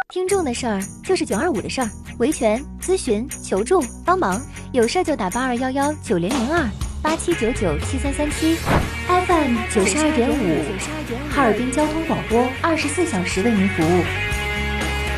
听众的事儿就是925的事儿，维权、咨询、求助、帮忙，有事儿就打8211900287997337 ，FM 92.5，哈尔滨交通广播24小时为您服务。